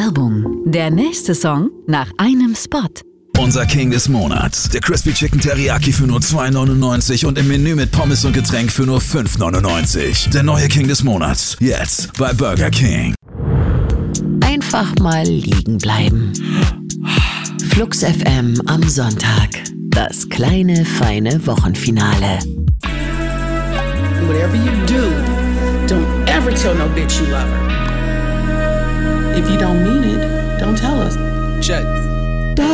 Werbung. Der nächste Song nach einem Spot. Unser King des Monats. Der Crispy Chicken Teriyaki für nur 2,99 und im Menü mit Pommes und Getränk für nur 5,99. Der neue King des Monats. Jetzt bei Burger King. Einfach mal liegen bleiben. Flux FM am Sonntag. Das kleine, feine Wochenfinale. Whatever you do, don't ever tell no bitch you love her. If you don't mean it, don't tell us. Check.